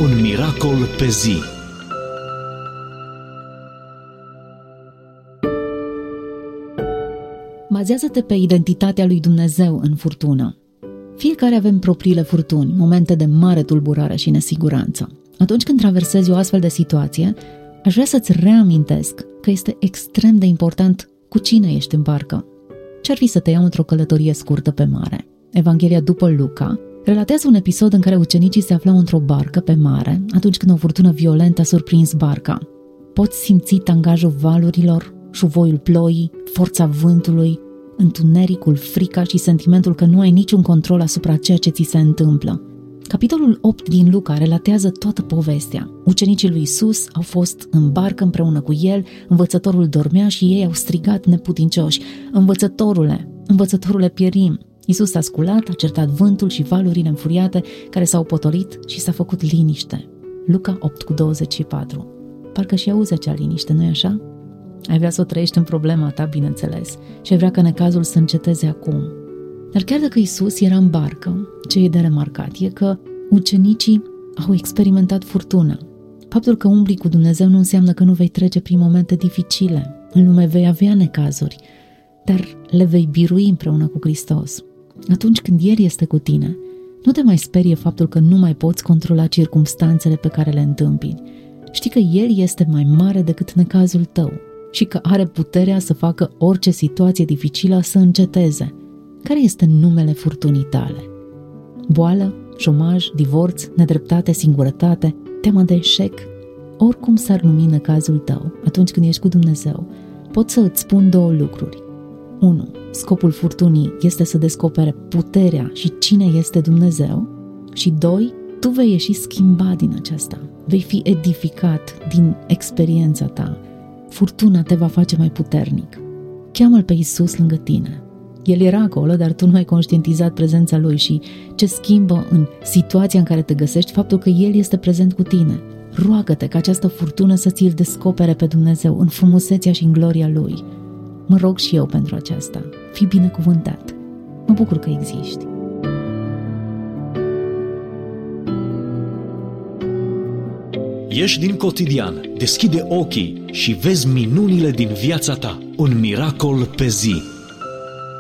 Un miracol pe zi. Bazează-te pe identitatea lui Dumnezeu în furtună. Fiecare avem propriile furtuni, momente de mare tulburare și nesiguranță. Atunci când traversezi o astfel de situație, aș vrea să-ți reamintesc că este extrem de important cu cine ești în barcă. Ce-ar fi să te iau într-o călătorie scurtă pe mare? Evanghelia după Luca relatează un episod în care ucenicii se aflau într-o barcă pe mare atunci când o furtună violentă a surprins barca. Poți simți tangajul valurilor, șuvoiul ploii, forța vântului, întunericul, frica și sentimentul că nu ai niciun control asupra ceea ce ți se întâmplă. Capitolul 8 din Luca relatează toată povestea. Ucenicii lui Iisus au fost în barcă împreună cu el, învățătorul dormea și ei au strigat neputincioși: Învățătorule, pierim! Iisus a sculat, a certat vântul și valurile înfuriate care s-au potolit și s-a făcut liniște. Luca 8:24. Parcă și auzi acea liniște, nu-i așa? Ai vrea să o trăiești în problema ta, bineînțeles, și ai vrea ca necazul să înceteze acum. Dar chiar dacă Iisus era în barcă, ce e de remarcat e că ucenicii au experimentat furtună. Faptul că umbli cu Dumnezeu nu înseamnă că nu vei trece prin momente dificile. În lume vei avea necazuri, dar le vei birui împreună cu Hristos. Atunci când El este cu tine, nu te mai sperie faptul că nu mai poți controla circumstanțele pe care le întâmpini. Știi că El este mai mare decât necazul tău și că are puterea să facă orice situație dificilă să înceteze. Care este numele furtunii tale? Boală, șomaj, divorț, nedreptate, singurătate, teamă de eșec? Oricum s-ar numi necazul tău, atunci când ești cu Dumnezeu, pot să îți spun două lucruri. 1. Scopul furtunii este să descopere puterea și cine este Dumnezeu. Și 2. Tu vei ieși schimbat din aceasta. Vei fi edificat din experiența ta. Furtuna te va face mai puternic. Cheamă-L pe Iisus lângă tine. El era acolo, dar tu nu ai conștientizat prezența Lui și ce schimbă în situația în care te găsești faptul că El este prezent cu tine. Roagă-te ca această furtună să ți-l descopere pe Dumnezeu în frumusețea și în gloria Lui. Mă rog și eu pentru aceasta. Fii binecuvântat. Mă bucur că existi. Ieși din cotidian, deschide ochii și vezi minunile din viața ta. Un miracol pe zi.